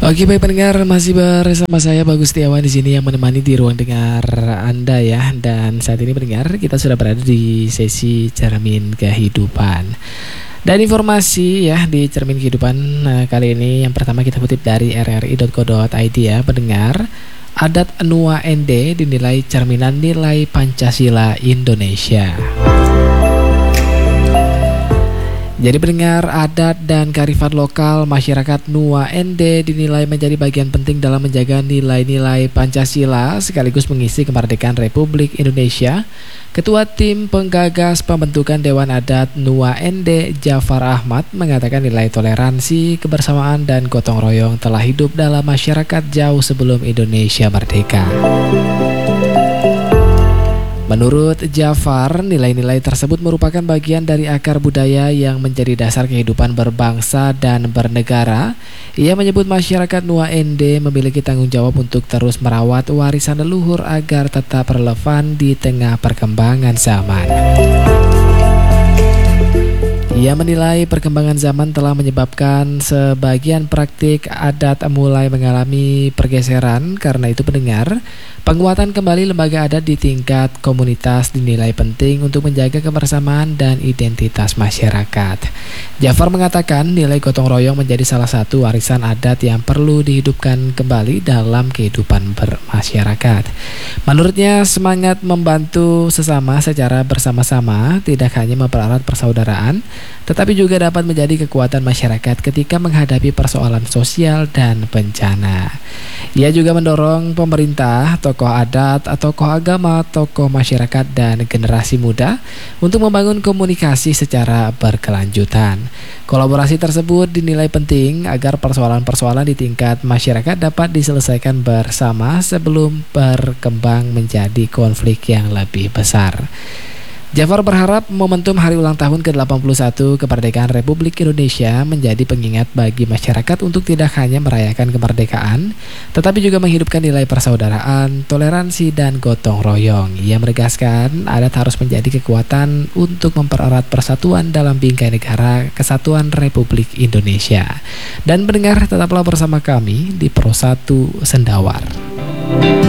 Oke, baik pendengar, masih bersama saya Bagus Setiawan di sini yang menemani di ruang dengar Anda ya. Dan saat ini pendengar, kita sudah berada di sesi Cermin Kehidupan. Dan informasi ya di Cermin Kehidupan kali ini yang pertama kita kutip dari rri.co.id ya, pendengar. Adat Nuwa Ende dinilai cerminan nilai Pancasila Indonesia. Jadi pendengar, adat dan kearifan lokal masyarakat Nuwa Ende dinilai menjadi bagian penting dalam menjaga nilai-nilai Pancasila sekaligus mengisi kemerdekaan Republik Indonesia. Ketua Tim Penggagas Pembentukan Dewan Adat Nuwa Ende, Jafar Ahmad, mengatakan nilai toleransi, kebersamaan, dan gotong royong telah hidup dalam masyarakat jauh sebelum Indonesia merdeka. Menurut Jafar, nilai-nilai tersebut merupakan bagian dari akar budaya yang menjadi dasar kehidupan berbangsa dan bernegara. Ia menyebut masyarakat Nuwa Ende memiliki tanggung jawab untuk terus merawat warisan leluhur agar tetap relevan di tengah perkembangan zaman. Ia menilai perkembangan zaman telah menyebabkan sebagian praktik adat mulai mengalami pergeseran. Karena itu pendengar, penguatan kembali lembaga adat di tingkat komunitas dinilai penting untuk menjaga kebersamaan dan identitas masyarakat. Jafar mengatakan nilai gotong royong menjadi salah satu warisan adat yang perlu dihidupkan kembali dalam kehidupan bermasyarakat. Menurutnya, semangat membantu sesama secara bersama-sama tidak hanya mempererat persaudaraan, tetapi juga dapat menjadi kekuatan masyarakat ketika menghadapi persoalan sosial dan bencana. Ia juga mendorong pemerintah, tokoh adat, tokoh agama, tokoh masyarakat, dan generasi muda untuk membangun komunikasi secara berkelanjutan. Kolaborasi tersebut dinilai penting agar persoalan-persoalan di tingkat masyarakat dapat diselesaikan bersama sebelum berkembang menjadi konflik yang lebih besar. Jafar berharap momentum hari ulang tahun ke-81 kemerdekaan Republik Indonesia menjadi pengingat bagi masyarakat untuk tidak hanya merayakan kemerdekaan, tetapi juga menghidupkan nilai persaudaraan, toleransi, dan gotong royong. Ia menegaskan adat harus menjadi kekuatan untuk mempererat persatuan dalam bingkai negara kesatuan Republik Indonesia. Dan pendengar, tetaplah bersama kami di Pro 1 Sendawar.